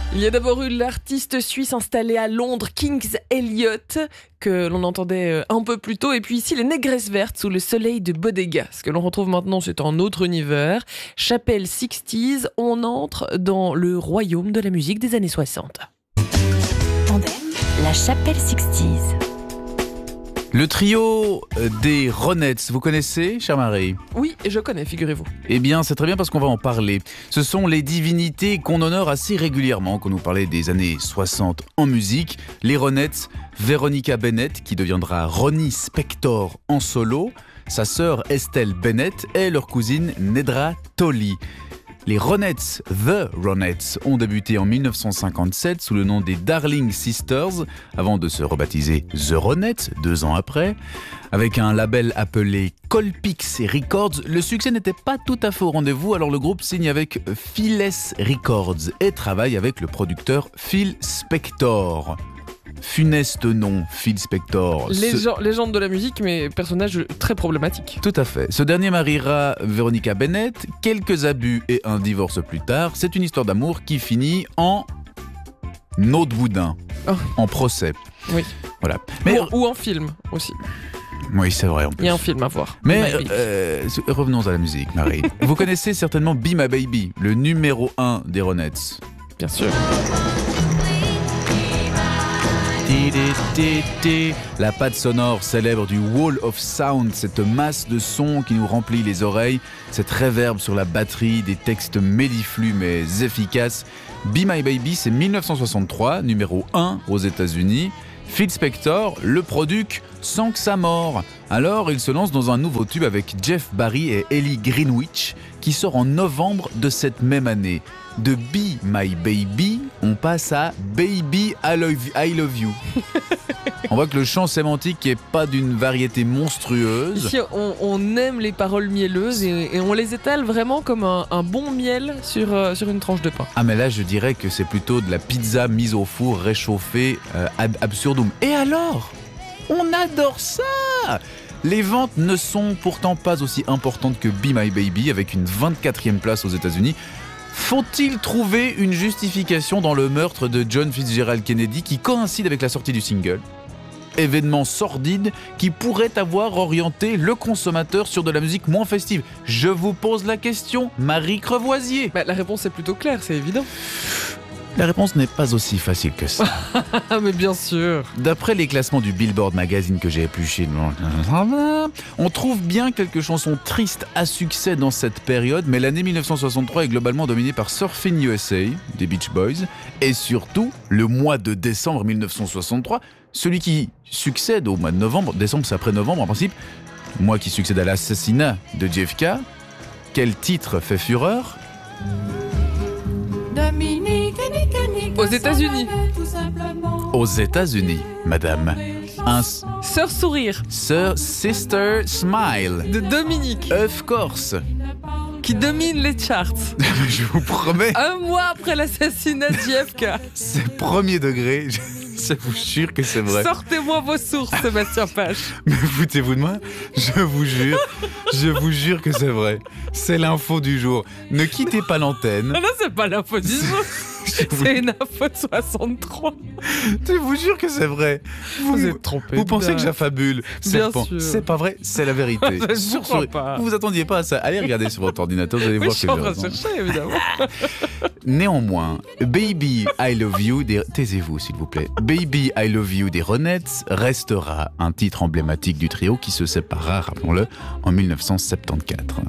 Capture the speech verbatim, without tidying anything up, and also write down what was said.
Il y a d'abord eu l'artiste suisse installé à Londres, Kings Elliot, que l'on entendait un peu plus tôt. Et puis ici, les Négresses Vertes sous le soleil de Bodega. Ce que l'on retrouve maintenant, c'est un autre univers. Chapelle sixties, on entre dans le royaume de la musique des années soixante. Tandem, la Chapelle sixties. Le trio des Ronettes, vous connaissez, chère Marie ? Oui, je connais, figurez-vous. Eh bien, c'est très bien parce qu'on va en parler. Ce sont les divinités qu'on honore assez régulièrement quand nous parlait des années soixante en musique. Les Ronettes, Veronica Bennett, qui deviendra Ronnie Spector en solo, sa sœur Estelle Bennett et leur cousine Nedra Tolly. Les Ronettes, The Ronettes, ont débuté en dix-neuf cent cinquante-sept sous le nom des Darling Sisters, avant de se rebaptiser The Ronettes, deux ans après. Avec un label appelé Colpix Records, le succès n'était pas tout à fait au rendez-vous, alors le groupe signe avec Philles Records et travaille avec le producteur Phil Spector. Funeste nom, Phil Spector. Légende, Ce... légende de la musique, mais personnage très problématique. Tout à fait. Ce dernier mariera Veronica Bennett. Quelques abus et un divorce plus tard. C'est une histoire d'amour qui finit en eau de boudin, oh. en procès. Oui. Voilà. Mais... Ou, ou en film aussi. Oui, c'est vrai. En plus. Il y a un film à voir. Mais euh, revenons à la musique, Marie. Vous connaissez certainement Be My Baby, le numéro un des Ronettes. Bien sûr. La patte sonore célèbre du Wall of Sound, cette masse de son qui nous remplit les oreilles, cette réverb sur la batterie, des textes méliflus mais efficaces. Be My Baby, c'est dix-neuf cent soixante-trois, numéro un aux États-Unis. Phil Spector le produit sans que ça mord. Alors il se lance dans un nouveau tube avec Jeff Barry et Ellie Greenwich qui sort en novembre de cette même année. De Be My Baby, on passe à Baby I Love, I love You. On voit que le champ sémantique n'est pas d'une variété monstrueuse. Ici, on, on aime les paroles mielleuses et, et on les étale vraiment comme un, un bon miel sur, euh, sur une tranche de pain. Ah mais là, je dirais que c'est plutôt de la pizza mise au four, réchauffée, euh, ad absurdum. Et alors ? On adore ça ! Les ventes ne sont pourtant pas aussi importantes que Be My Baby, avec une vingt-quatrième place aux États-Unis. Faut-il trouver une justification dans le meurtre de John Fitzgerald Kennedy qui coïncide avec la sortie du single ? Événement sordide qui pourrait avoir orienté le consommateur sur de la musique moins festive. Je vous pose la question, Marie Crevoisier. Bah, la réponse est plutôt claire, c'est évident. La réponse n'est pas aussi facile que ça. Mais bien sûr. D'après les classements du Billboard Magazine que j'ai épluché, on trouve bien quelques chansons tristes à succès dans cette période, mais l'année dix-neuf cent soixante-trois est globalement dominée par Surfing U S A des Beach Boys, et surtout le mois de décembre dix-neuf cent soixante-trois, celui qui succède au mois de novembre. Décembre, c'est après novembre en principe. Mois qui succède à l'assassinat de J F K. Quel titre fait fureur ? Aux États-Unis. Aux États-Unis, madame. Un s- Sœur Sourire. Sir Sister Smile. De Dominique. Of course. Qui domine les charts. Je vous promets. Un mois après l'assassinat de J F K. C'est premier degré. Je vous jure que c'est vrai. Sortez-moi vos sources, Sébastien Pache. Mais foutez-vous de moi. Je vous jure. Je vous jure que c'est vrai. C'est l'info du jour. Ne quittez pas l'antenne. Non, non, c'est pas l'info du jour. Vous... C'est une info de soixante-trois. Je vous jure que c'est vrai. Vous, vous êtes trompé. Vous pensez que j'affabule ? Bien Serpent. sûr. C'est pas vrai, c'est la vérité. Je sur, vous crois sur... pas. Vous vous attendiez pas à ça. Allez regarder sur votre ordinateur, vous allez oui, voir je que suis en train de chercher, évidemment. Néanmoins, Baby I Love You des... Taisez-vous s'il vous plaît. Baby I Love You des Ronettes restera un titre emblématique du trio qui se séparera, rappelons-le, en dix-neuf cent soixante-quatorze.